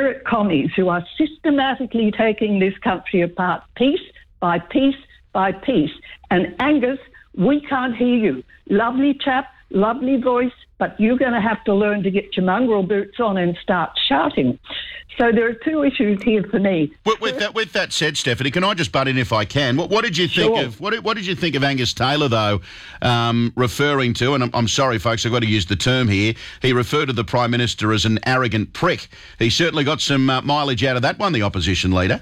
degenerate commies who are systematically taking this country apart piece by piece by piece. And Angus, we can't hear you. Lovely chap, lovely voice, but you're going to have to learn to get your mongrel boots on and start shouting. So there are two issues here for me. With that said, Stephanie, can I just butt in if I can? What did you think of what did you think of Angus Taylor though, referring to? And I'm sorry, folks, I've got to use the term here. He referred to the Prime Minister as an arrogant prick. He certainly got some mileage out of that one, the opposition leader.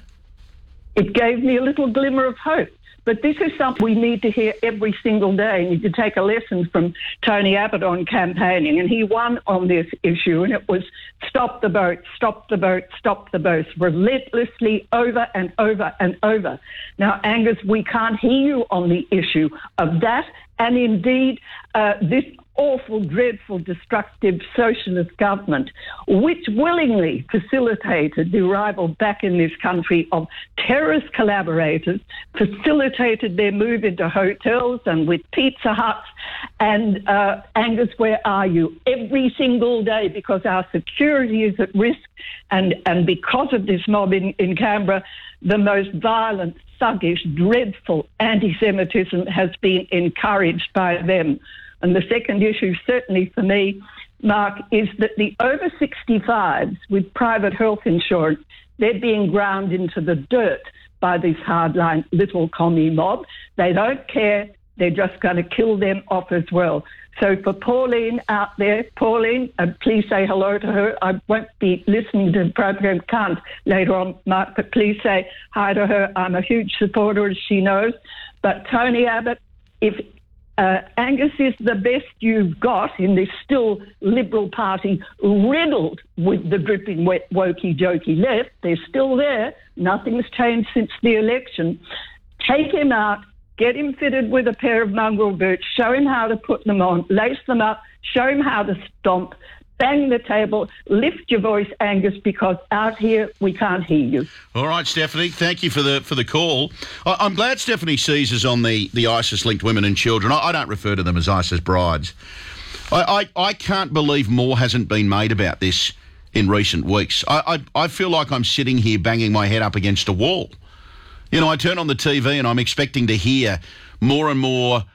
It gave me a little glimmer of hope. But this is something we need to hear every single day. You could take a lesson from Tony Abbott on campaigning, and he won on this issue, and it was stop the boat, stop the boat, stop the boat, relentlessly over and over and over. Now, Angus, we can't hear you on the issue of that, and indeed this awful, dreadful, destructive socialist government, which willingly facilitated the arrival back in this country of terrorist collaborators, facilitated their move into hotels and with Pizza Huts. And Angus, where are you? Every single day, because our security is at risk, and because of this mob in Canberra, the most violent, thuggish, dreadful anti-Semitism has been encouraged by them. And the second issue, certainly for me, Mark, is that the over 65s with private health insurance, they're being ground into the dirt by this hardline little commie mob. They don't care. They're just going to kill them off as well. So for Pauline out there, Pauline, please say hello to her. I won't be listening to the program, can't later on, Mark, but please say hi to her. I'm a huge supporter, as she knows. But Tony Abbott, if Angus is the best you've got in this still Liberal Party riddled with the dripping wet wokey jokey left. They're still there. Nothing's changed since the election. Take him out, get him fitted with a pair of mongrel boots, show him how to put them on, lace them up, show him how to stomp, bang the table, lift your voice, Angus, because out here we can't hear you. All right, Stephanie, thank you for the call. I'm glad Stephanie seizes on the ISIS-linked women and children. I don't refer to them as ISIS brides. I can't believe more hasn't been made about this in recent weeks. I feel like I'm sitting here banging my head up against a wall. You know, I turn on the TV and I'm expecting to hear more and more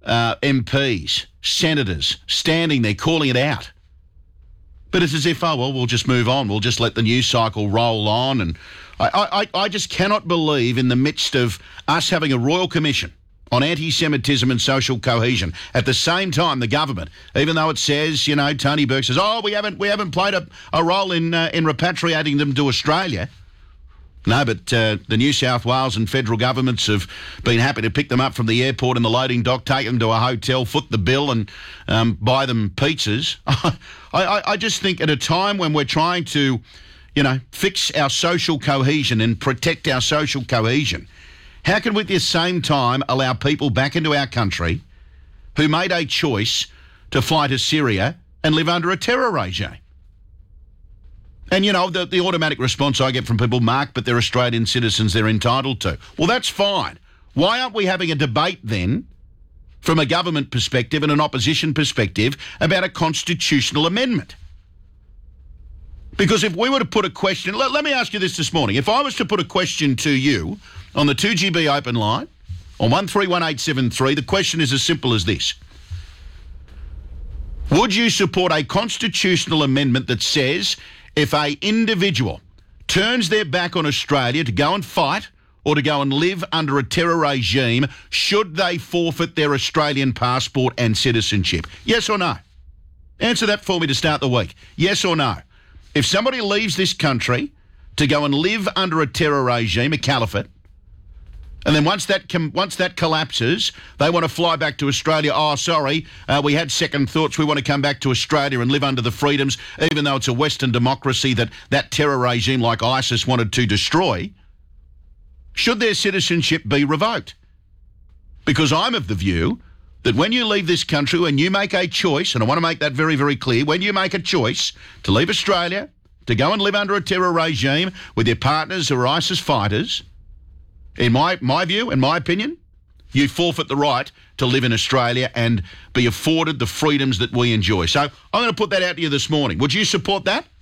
MPs, senators, standing there calling it out. But it's as if, oh, well, we'll just move on. We'll just let the news cycle roll on. And I just cannot believe in the midst of us having a royal commission on anti-Semitism and social cohesion, at the same time the government, even though it says, you know, Tony Burke says, oh, we haven't played a role in repatriating them to Australia. No, but the New South Wales and federal governments have been happy to pick them up from the airport and the loading dock, take them to a hotel, foot the bill and buy them pizzas. I just think at a time when we're trying to, you know, fix our social cohesion and protect our social cohesion, how can we at the same time allow people back into our country who made a choice to fly to Syria and live under a terror regime? And, you know, the automatic response I get from people, Mark, but they're Australian citizens, they're entitled to. Well, that's fine. Why aren't we having a debate then, from a government perspective and an opposition perspective, about a constitutional amendment? Because if we were to put a question, let me ask you this morning. If I was to put a question to you on the 2GB open line, on 131873, the question is as simple as this. Would you support a constitutional amendment that says if a individual turns their back on Australia to go and fight or to go and live under a terror regime, should they forfeit their Australian passport and citizenship? Yes or no? Answer that for me to start the week. Yes or no? If somebody leaves this country to go and live under a terror regime, a caliphate, and then once that collapses, they want to fly back to Australia. Oh, sorry, we had second thoughts. We want to come back to Australia and live under the freedoms, even though it's a Western democracy that terror regime like ISIS wanted to destroy. Should their citizenship be revoked? Because I'm of the view that when you leave this country, when you make a choice, and I want to make that very, very clear, when you make a choice to leave Australia, to go and live under a terror regime with your partners who are ISIS fighters, in my view, in my opinion, you forfeit the right to live in Australia and be afforded the freedoms that we enjoy. So I'm going to put that out to you this morning. Would you support that?